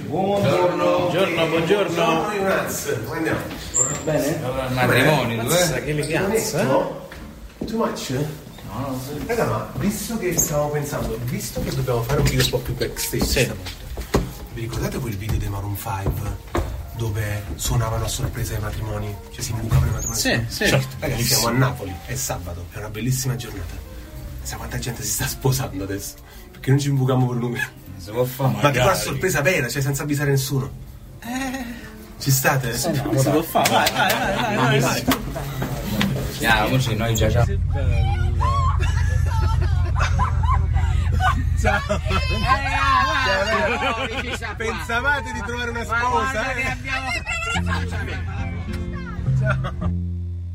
Buongiorno. Buongiorno Andiamo. Bene? Matrimonio, Che eleganza. Too much? No. Raga, ma visto che stavamo pensando, visto che dobbiamo fare un video un po' più backstage stavolta, vi ricordate quel video dei Maroon 5 dove suonavano a sorpresa ai matrimoni? Cioè si imbucavano i matrimoni? Sì. Certo. Ragazzi, siamo a Napoli, è sabato, è una bellissima giornata. Sa quanta gente si sta sposando adesso? Perché non ci imbuchiamo per numeri? Si può fare. Ma tipo a sorpresa vera, cioè senza avvisare nessuno. Ci state? Si può fare, vai. Andiamo, noi già. Ciao. Pensavate di trovare una sposa? Ma guarda che abbiamo... Ciao.